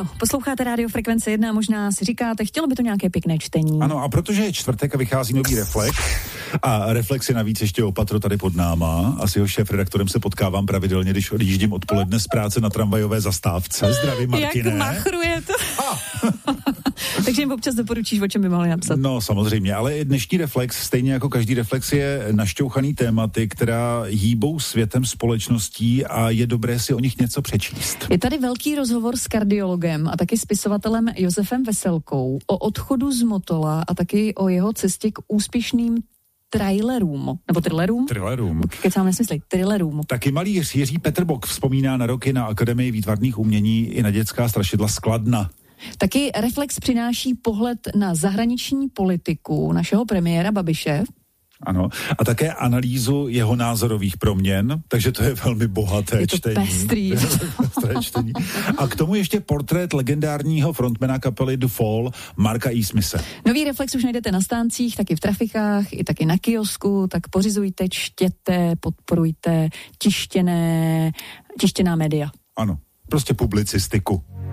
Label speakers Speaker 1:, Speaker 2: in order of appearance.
Speaker 1: Ano, posloucháte Rádio Frekvence 1 a možná si říkáte, chtělo by to nějaké pěkné čtení.
Speaker 2: Ano, a protože je čtvrtek a vychází nový Reflex, a Reflex je navíc ještě opatro tady pod náma, a s jeho šéfredaktorem se potkávám pravidelně, když odjíždím odpoledne z práce na tramvajové zastávce. Zdravím, Martine.
Speaker 1: Jak machruje to. Takže jim občas doporučíš, o čem by mohli napsat.
Speaker 2: No, samozřejmě, ale dnešní Reflex, stejně jako každý Reflex, je našťouchaný tématy, která hýbou světem, společností a je dobré si o nich něco přečíst.
Speaker 1: Je tady velký rozhovor s kardiologem a taky spisovatelem Josefem Veselkou o odchodu z Motola a taky o jeho cestě k úspěšným thrillerům. Kecám nesmysly, thrillerům.
Speaker 2: Taky malíř Jiří Petr Bok vzpomíná na roky na Akademii výtvarných umění i na dětská strašidla z Kladna.
Speaker 1: Taky Reflex přináší pohled na zahraniční politiku našeho premiéra Babiše.
Speaker 2: Ano, a také analýzu jeho názorových proměn, takže to je velmi bohaté čtení.
Speaker 1: Je to pestrý.
Speaker 2: čtení. A k tomu ještě portrét legendárního frontmana kapely The Fall, Marka E. Smithe.
Speaker 1: Nový Reflex už najdete na stáncích, taky v trafikách, i taky na kiosku, tak pořizujte, čtěte, podporujte tištěná média.
Speaker 2: Ano, prostě publicistiku.